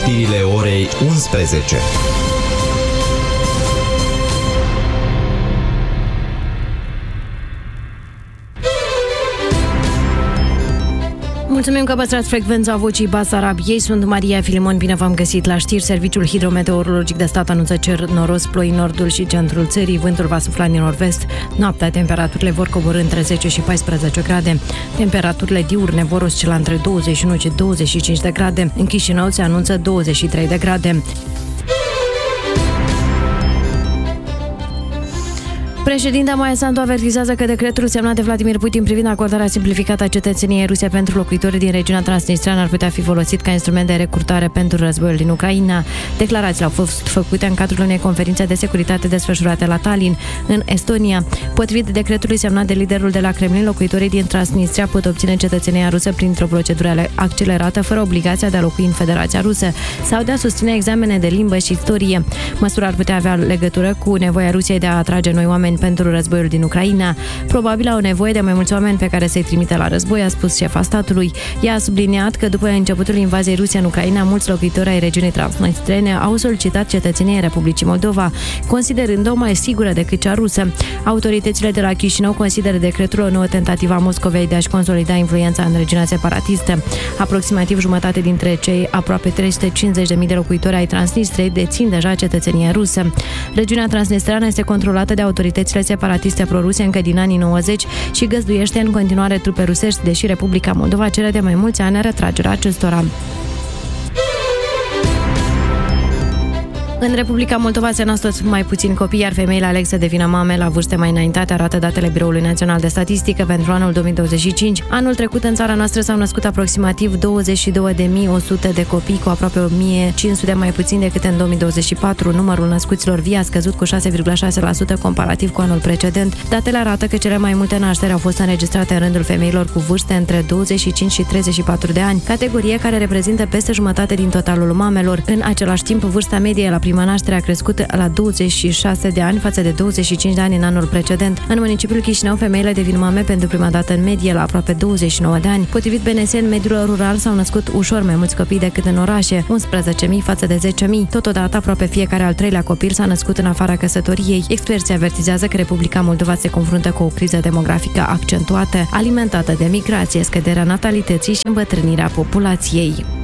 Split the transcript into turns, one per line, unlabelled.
știrile orei 11.
Mulțumim că păstrați frecvența Vocii Basarabiei. Sunt Maria Filimon, bine v-am găsit la știri. Serviciul hidrometeorologic de stat anunță cer noros, ploi în nordul și centrul țării. Vântul va sufla din nord-vest. Noaptea temperaturile vor coborî între 10 și 14 grade. Temperaturile diurne vor oscila între 21 și 25 de grade. În Chișinău se anunță 23 de grade. Președinta Maia Sandu avertizează că decretul semnat de Vladimir Putin privind acordarea simplificată a cetățeniei ruse pentru locuitorii din regiunea transnistreană ar putea fi folosit ca instrument de recrutare pentru războiul din Ucraina. Declarațiile au fost făcute în cadrul unei conferințe de securitate desfășurate la Tallinn, în Estonia. Potrivit decretului semnat de liderul de la Kremlin, locuitorii din Transnistria pot obține cetățenia rusă printr-o procedură accelerată, fără obligația de a locui în Federația Rusă sau de a susține examene de limbă și istorie. Măsura ar putea avea legătură cu nevoia Rusiei de a atrage noi oameni pentru războiul din Ucraina. Probabil au nevoie de mai mulți oameni pe care să-i trimite la război, a spus șefa statului. Ea a subliniat că după începutul invaziei Rusiei în Ucraina, mulți locuitori ai regiunii transnistrene au solicitat cetățenia Republicii Moldova, considerând-o mai sigură decât cea rusă. Autoritățile de la Chișinău consideră decretul o nouă tentativă a Moscovei de a-și consolida influența în regiunea separatistă. Aproximativ jumătate dintre cei aproape 350.000 de locuitori ai Transnistriei dețin deja cetățenie rusă. Regiunea transnistreană este controlată de autoritățile separatiste proruse încă din anii 90 și găzduiește în continuare trupe rusești, deși Republica Moldova cere de mai mulți ani retragerea acestora. În Republica Moldova se nasc tot mai puțini copii, iar femeile aleg să devină mame la vârste mai înaintate, arată datele Biroului Național de Statistică pentru anul 2025. Anul trecut în țara noastră s-au născut aproximativ 22.100 de copii, cu aproape 1.500 mai puțin decât în 2024. Numărul născuților vii a scăzut cu 6,6% comparativ cu anul precedent. Datele arată că cele mai multe nașteri au fost înregistrate în rândul femeilor cu vârste între 25 și 34 de ani, categorie care reprezintă peste jumătate din totalul mamelor. În același timp, vârsta medie la prima naștere a crescut la 26 de ani față de 25 de ani în anul precedent. În municipiul Chișinău, femeile devin mame pentru prima dată în medie la aproape 29 de ani. Potrivit BNS, în mediul rural s-au născut ușor mai mulți copii decât în orașe, 11.000 față de 10.000. Totodată, aproape fiecare al treilea copil s-a născut în afara căsătoriei. Experții avertizează că Republica Moldova se confruntă cu o criză demografică accentuată, alimentată de migrație, scăderea natalității și îmbătrânirea populației.